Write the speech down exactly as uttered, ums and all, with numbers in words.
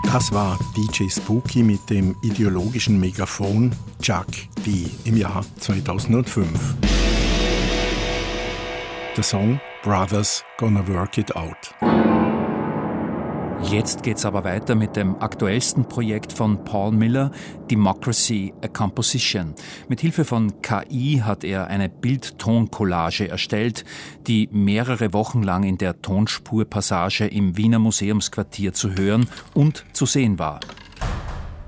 Das war D J Spooky mit dem ideologischen Megafon Chuck D im Jahr zweitausendfünf. Der Song Brothers Gonna Work It Out. Jetzt geht's aber weiter mit dem aktuellsten Projekt von Paul Miller, Democracy, a Composition. Mit Hilfe von K I hat er eine Bild-Ton-Collage erstellt, die mehrere Wochen lang in der Tonspurpassage im Wiener Museumsquartier zu hören und zu sehen war.